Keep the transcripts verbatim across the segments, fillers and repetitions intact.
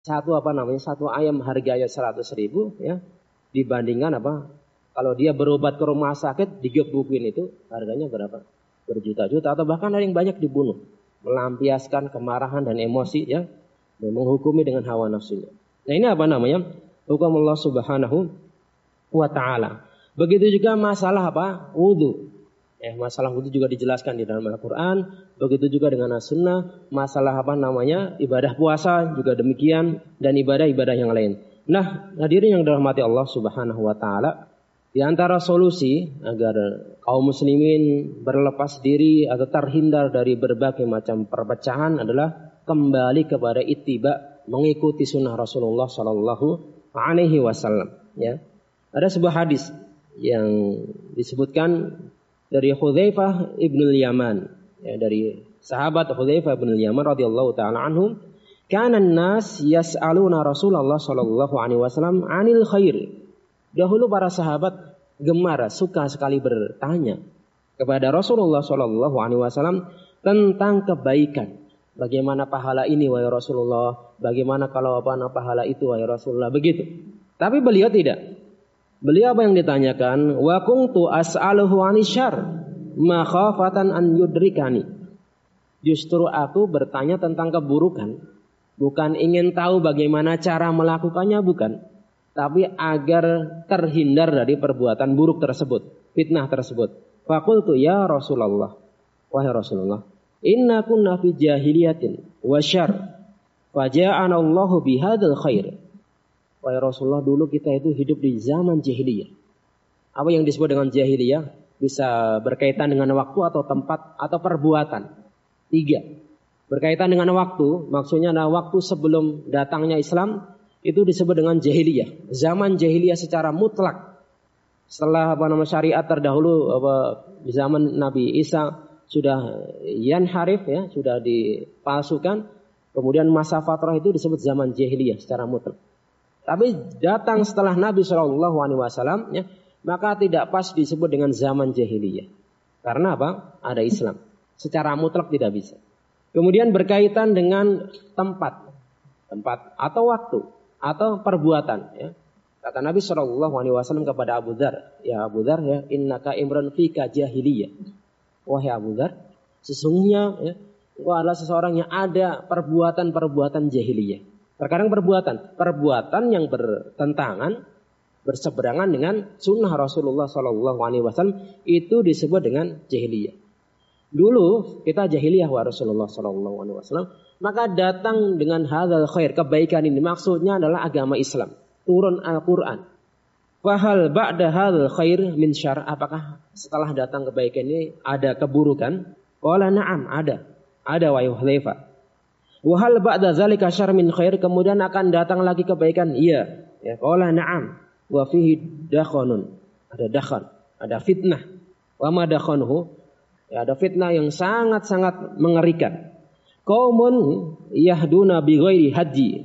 Satu apa namanya? Satu ayam harganya seratus ribu ya. Dibandingkan apa? Kalau dia berobat ke rumah sakit digebukin itu harganya berapa? Berjuta-juta atau bahkan ada yang banyak dibunuh. Melampiaskan kemarahan dan emosi ya. Dan menghukumi dengan hawa nafsunya. Nah ini apa namanya? Hukum Allah Subhanahu wa ta'ala. Begitu juga masalah apa? Wudu. Eh, masalah wudu juga dijelaskan di dalam Al-Quran. Begitu juga dengan As-Sunnah. Masalah apa namanya? Ibadah puasa juga demikian. Dan ibadah-ibadah yang lain. Nah, hadirin yang dirahmati Allah Subhanahu wa ta'ala. Di antara solusi agar kaum muslimin berlepas diri atau terhindar dari berbagai macam perpecahan adalah kembali kepada ittiba, mengikuti sunnah Rasulullah Sallallahu Alaihi Wasallam. Ya, ada sebuah hadis yang disebutkan dari Hudzaifah ibnul Yaman, ya, dari sahabat Hudzaifah ibnul Yaman radhiyallahu taala anhum, kana an-nas yas'aluna Rasulullah sallallahu alaihi wasallam 'anil khair. Dahulu para sahabat gemar, suka sekali bertanya kepada Rasulullah sallallahu alaihi wasallam tentang kebaikan. Bagaimana pahala ini wahai Rasulullah? Bagaimana kalau apa pahala itu wahai Rasulullah? Begitu. Tapi beliau tidak. Beliau apa yang ditanyakan? Wa kuntu as'aluhu 'anisyarr makhafatan an yudrikani. Justru aku bertanya tentang keburukan, bukan ingin tahu bagaimana cara melakukannya, bukan, tapi agar terhindar dari perbuatan buruk tersebut, fitnah tersebut. Faqultu ya Rasulullah, wahai Rasulullah, inna kunna fi jahiliyatin wa syarr, faja'ana Allahu bihadzal khair. Wahai Rasulullah, dulu kita itu hidup di zaman jahiliyah. Apa yang disebut dengan jahiliyah? Bisa berkaitan dengan waktu atau tempat atau perbuatan. Tiga. Berkaitan dengan waktu, maksudnya adalah waktu sebelum datangnya Islam, itu disebut dengan jahiliyah. Zaman jahiliyah secara mutlak. Setelah apa nama syariat terdahulu, apa, di zaman Nabi Isa sudah yanharif ya, sudah dipalsukan. Kemudian masa fatrah itu disebut zaman jahiliyah secara mutlak. Tapi datang setelah Nabi Shallallahu Alaihi Wasallam, ya, maka tidak pas disebut dengan zaman jahiliyah. Karena apa? Ada Islam. Secara mutlak tidak bisa. Kemudian berkaitan dengan tempat, tempat atau waktu atau perbuatan. Ya. Kata Nabi Shallallahu Alaihi Wasallam kepada Abu Dzar, ya Abu Dzar, ya innaka imran fika jahiliyah. Wahai Abu Dzar, sesungguhnya ya, engkau adalah seseorang yang ada perbuatan-perbuatan jahiliyah. Terkadang perbuatan, perbuatan yang bertentangan, berseberangan dengan sunnah Rasulullah Sallallahu Alaihi Wasallam itu disebut dengan jahiliyah. Dulu kita jahiliyah wa Rasulullah Sallallahu Alaihi Wasallam, maka datang dengan hadzal khair, kebaikan ini maksudnya adalah agama Islam, turun Al-Quran. Fahal ba'da hadzal khair min syarr, apakah setelah datang kebaikan ini ada keburukan? Qala na'am, ada, ada wa Hudzaifah. Wahal ba'da zalika syarr min khair, kemudian akan datang lagi kebaikan. Iya, ya qala na'am wa fihi dakhanun, ada dakhan, ada fitnah. Wa ma dakhanuhu, ya ada fitnah yang sangat-sangat mengerikan. Qaumun yahduna bi ghairi haji,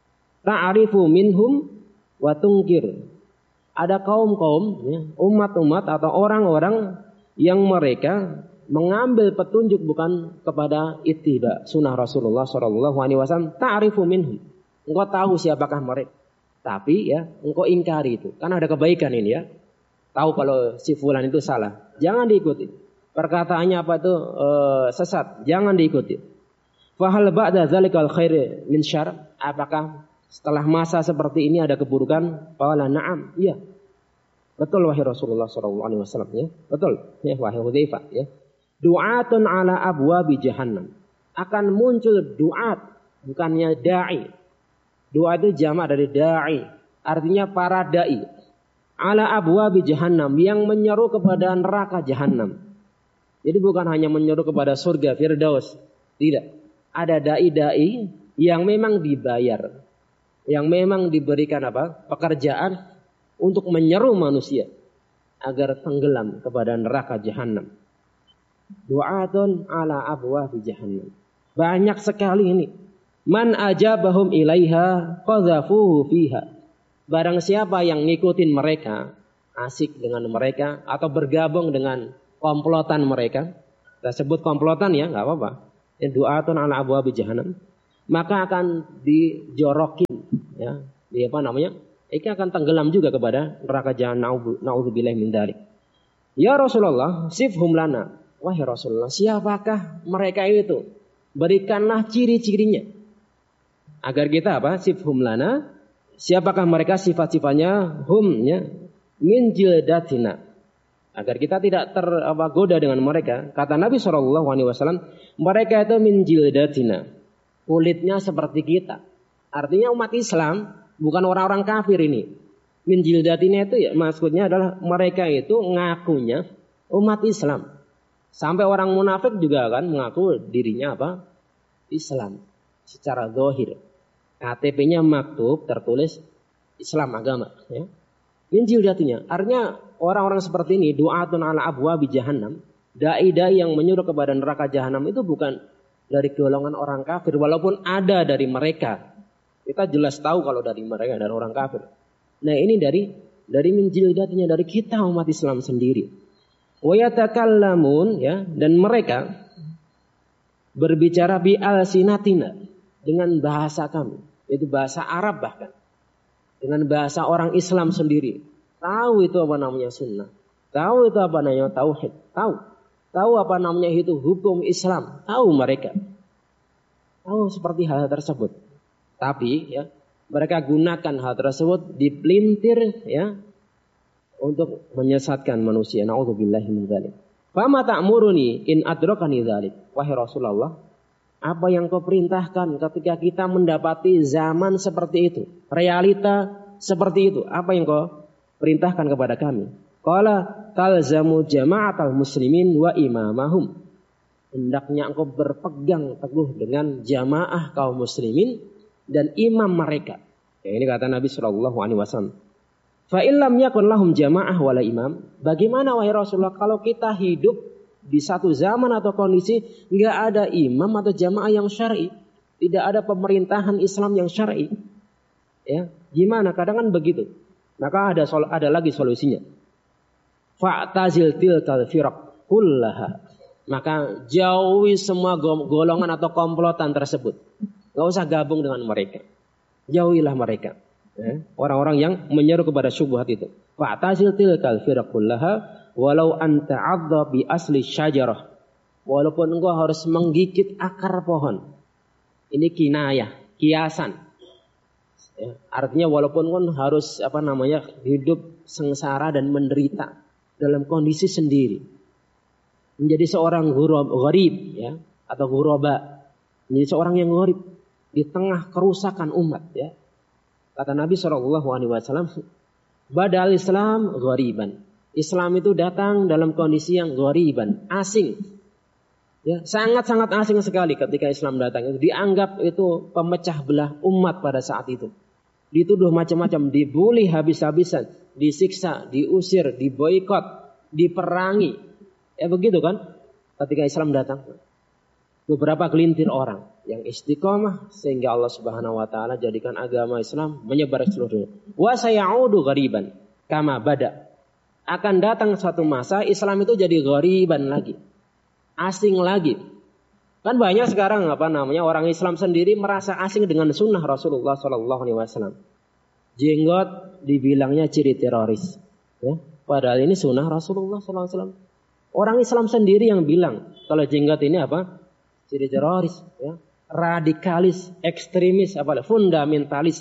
ta'rifu minhum wa tunkir. Ada kaum-kaum ya, umat-umat atau orang-orang yang mereka mengambil petunjuk bukan kepada ittiba sunnah Rasulullah Shallallahu Alaihi Wasallam. Ta'rifu minhum, engkau tahu siapakah mereka, tapi ya engkau ingkari itu, karena ada kebaikan ini ya. Tahu kalau si fulan itu salah, jangan diikuti. Perkataannya apa itu e, sesat, jangan diikuti. Fahal ba'da zalikal khair min syarr, apakah setelah masa seperti ini ada keburukan? Qala na'am, iya. Betul wahai Rasulullah Shallallahu Alaihi Wasallam ya, betul ya wahai Hudzaifah ya. Du'atun ala abwabi jahannam, akan muncul du'at, bukannya da'i. Du'a itu jamak dari da'i, artinya para da'i. Ala abwabi jahannam, yang menyeru kepada neraka jahannam. Jadi bukan hanya menyeru kepada surga Firdaus, tidak. Ada da'i-da'i yang memang dibayar, yang memang diberikan apa? Pekerjaan untuk menyeru manusia agar tenggelam kepada neraka jahannam. Du'atun ala abwabi jahannam. Banyak sekali ini. Man ajabahum ilaiha qadhafuhu fiha. Barang siapa yang ngikutin mereka, asik dengan mereka atau bergabung dengan komplotan mereka. Kita sebut komplotan ya, enggak apa-apa. Du'atun ala abwabi jahannam. maka akan dijorokin, ya, di apa namanya? Ini akan tenggelam juga kepada neraka jahanam. Nauzubillah min dzalik. Ya Rasulullah, sifhum lana. Wahai Rasulullah, siapakah mereka itu? Berikanlah ciri-cirinya. Agar kita apa? Sifhum lana. Siapakah mereka, sifat-sifatnya? Hum, ya, min jildatina. Agar kita tidak tergoda dengan mereka. Kata Nabi shallallahu alaihi wasallam, mereka itu min jildatina. Kulitnya seperti kita. Artinya umat Islam, bukan orang-orang kafir ini. Min jildatina itu ya maksudnya adalah mereka itu ngakunya umat Islam. Sampai orang munafik juga kan mengaku dirinya apa? Islam. Secara zahir. K T P-nya maktub tertulis Islam agama. Ya. Min jildatina. Artinya orang-orang seperti ini du'atun ala abwabi jahannam. Dai-dai yang menyuruh kepada neraka jahanam itu bukan dari golongan orang kafir. Walaupun ada dari mereka. Kita jelas tahu kalau dari mereka dari orang kafir. Nah ini dari dari min jildatina, dari kita umat Islam sendiri. Wa yatakallamun, ya, dan mereka berbicara bi alsinatina, dengan bahasa kami, itu bahasa Arab bahkan. Dengan bahasa orang Islam sendiri. Tahu itu apa namanya sunnah. Tahu itu apa namanya tauhid. Tahu. Tahu apa namanya itu hukum Islam. Tahu mereka. Tahu seperti hal tersebut. Tapi ya, mereka gunakan hal tersebut dipelintir, ya, untuk menyesatkan manusia. Nauzubillahi min dzalik. Fama ta'muruni in adrakani dzalik. Wahai Rasulullah, apa yang kau perintahkan ketika kita mendapati zaman seperti itu, realita seperti itu, apa yang kau perintahkan kepada kami? Qala talzamu jama'atal muslimin wa imamahum. Hendaknya engkau berpegang teguh dengan jamaah kaum muslimin dan imam mereka. Ya, ini kata Nabi Shallallahu Alaihi Wasallam. Fa illam yakun lahum jamaah wala imam. Bagaimana wahai Rasulullah kalau kita hidup di satu zaman atau kondisi nggak ada imam atau jamaah yang syar'i, tidak ada pemerintahan Islam yang syar'i, ya gimana? Kadang kan begitu. Maka ada ada lagi solusinya. Fa'tazil tilkal firaq kullaha. Maka jauhi semua golongan atau komplotan tersebut. Nggak usah gabung dengan mereka. Jauhilah mereka. Ya, orang-orang yang menyeru kepada syubhat itu. Fa'tazil tilkal firaq kullaha walau anta 'adha bi asli syajarah. Walaupun engkau harus menggigit akar pohon. Ini kinayah, kiasan. Ya, artinya walaupun engkau harus apa namanya hidup sengsara dan menderita dalam kondisi sendiri. Menjadi seorang gharib, ya, atau ghuraba. Menjadi seorang yang gharib di tengah kerusakan umat, ya. Kata Nabi shallallahu alaihi wasallam, badal Islam ghariban. Islam itu datang dalam kondisi yang ghariban, asing. Ya, sangat-sangat asing sekali ketika Islam datang. Dianggap itu pemecah belah umat pada saat itu. Dituduh macam-macam, dibully habis-habisan, disiksa, diusir, diboikot, diperangi. Ya begitu kan? Ketika Islam datang. Beberapa gelintir orang yang istiqomah sehingga Allah Subhanahu wa taala jadikan agama Islam menyebar seluruh dunia. Wa sayaudu ghariban kama bada. Akan datang suatu masa Islam itu jadi ghariban lagi. Asing lagi. Kan banyak sekarang apa namanya orang Islam sendiri merasa asing dengan sunnah Rasulullah sallallahu alaihi wasallam. Jenggot dibilangnya ciri teroris, ya. Padahal ini sunnah Rasulullah sallallahu alaihi wasallam. Orang Islam sendiri yang bilang kalau jenggot ini apa? Ciri teroris, ya. Radikalis, ekstremis, apa? Fundamentalis.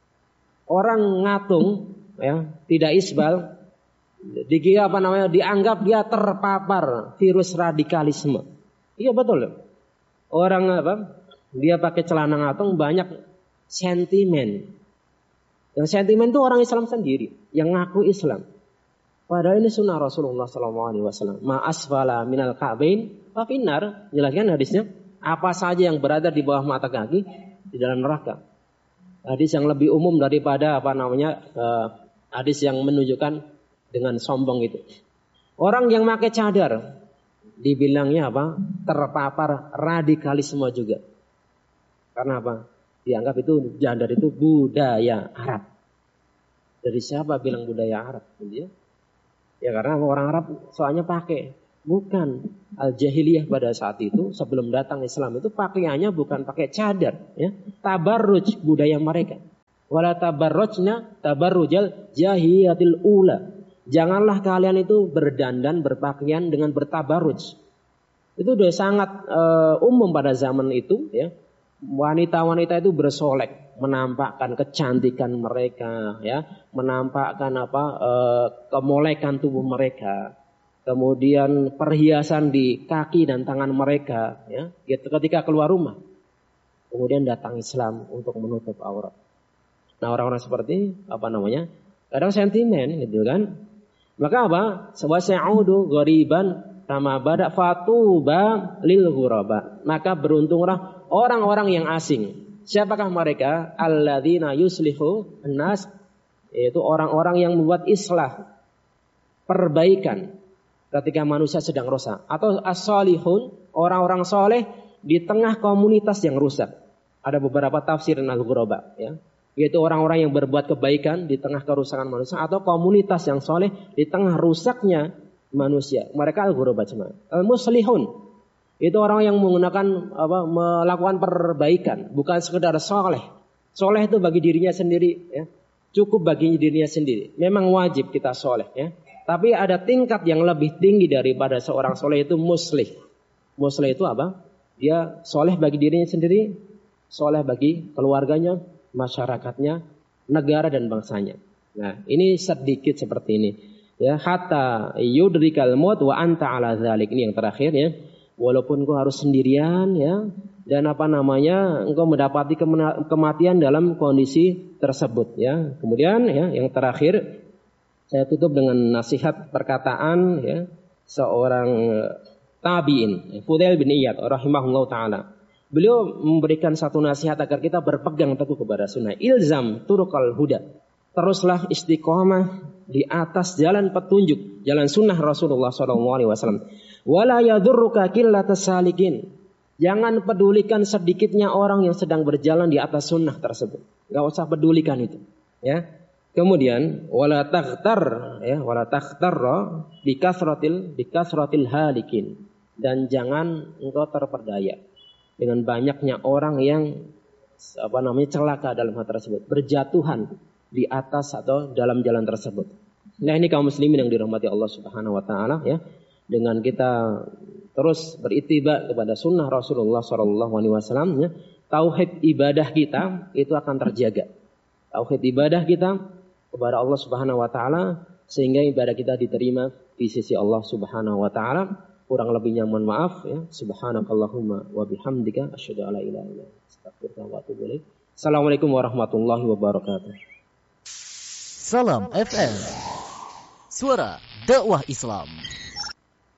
Orang ngatung, ya, tidak isbal, dikira apa namanya? Dianggap dia terpapar virus radikalisme. Iya betul. Orang apa? Dia pakai celana ngatung banyak sentimen. Yang sentimen itu orang Islam sendiri yang ngaku Islam. Padahal ini sunnah Rasulullah sallallahu alaihi wasallam. Ma asfala minal ka'bain fa finnar. Jelaskan hadisnya. Apa saja yang berada di bawah mata kaki di dalam neraka. Hadis yang lebih umum daripada apa namanya uh, hadis yang menunjukkan dengan sombong itu. Orang yang pakai cadar dibilangnya apa? Terpapar radikalisme juga. Karena apa? Dianggap itu cadar itu budaya Arab. Dari siapa bilang budaya Arab? Ya, ya karena orang Arab soalnya pakai. Bukan. Al-jahiliyah pada saat itu sebelum datang Islam itu pakaiannya bukan pakai cadar, ya. Tabarruj budaya mereka. Wala tabarrujna tabarrujal jahiliyatil ula. Janganlah kalian itu berdandan berpakaian dengan bertabarruj. Itu sudah sangat uh, umum pada zaman itu, ya. Wanita-wanita itu bersolek, menampakkan kecantikan mereka, ya, menampakkan apa uh, kemolekan tubuh mereka. Kemudian perhiasan di kaki dan tangan mereka, ya, ketika keluar rumah. Kemudian datang Islam untuk menutup aurat. Nah, orang-orang seperti apa namanya? Kadang sentimen, gitu kan? Maka apa? Wasa'udu ghariban kama bada fatuba lil ghuraba. Maka beruntunglah orang-orang yang asing. Siapakah mereka? Alladzina yuslihu an-nas, yaitu orang-orang yang membuat islah, perbaikan ketika manusia sedang rusak, atau as-salihun, orang-orang soleh di tengah komunitas yang rusak. Ada beberapa tafsir al-ghuraba, ya, yaitu orang-orang yang berbuat kebaikan di tengah kerusakan manusia, atau komunitas yang soleh di tengah rusaknya manusia. Mereka al-ghuraba cuma. Al-muslihun itu orang yang menggunakan apa, melakukan perbaikan, bukan sekedar soleh. Soleh itu bagi dirinya sendiri, ya, cukup bagi dirinya sendiri. Memang wajib kita soleh, ya. Tapi ada tingkat yang lebih tinggi daripada seorang soleh, itu muslih. Muslih itu apa? Dia soleh bagi dirinya sendiri, soleh bagi keluarganya, masyarakatnya, negara dan bangsanya. Nah, ini sedikit seperti ini. Ya, hatta yudrikal maut wa anta ala dzalik. Ini yang terakhir, ya. Walaupun engkau harus sendirian, ya, dan apa namanya, engkau mendapati kematian dalam kondisi tersebut, ya. Kemudian, ya, yang terakhir saya tutup dengan nasihat perkataan, ya, seorang tabi'in, Fudail bin Iyad rahimahullah ta'ala. Beliau memberikan satu nasihat agar kita berpegang teguh kepada sunnah. Ilzam turuqal huda. Teruslah istiqomah di atas jalan petunjuk, jalan sunnah Rasulullah shallallahu alaihi wasallam. Wala yadurruka qillatas salikin. Jangan pedulikan sedikitnya orang yang sedang berjalan di atas sunnah tersebut. Enggak usah pedulikan itu, ya. Kemudian wala taghtar, ya, wala taghtarra bikasratil bikasratil halikin, dan jangan engkau terperdaya dengan banyaknya orang yang apa namanya celaka dalam hal tersebut, berjatuhan di atas atau dalam jalan tersebut. Nah, ini kaum muslimin yang dirahmati Allah Subhanahu wa taala, ya. Dengan kita terus berittiba kepada sunnah Rasulullah sallallahu alaihi wasallam, ya, tauhid ibadah kita itu akan terjaga. Tauhid ibadah kita kepada Allah Subhanahu wa taala sehingga ibadah kita diterima di sisi Allah Subhanahu wa taala. Kurang lebihnya mohon maaf, ya. Subhanakallahumma wa bihamdika asyhadu an la ilaha illa anta astaghfiruka wa atubu ilaik. Assalamualaikum warahmatullahi wabarakatuh. Salam F M, suara dakwah Islam.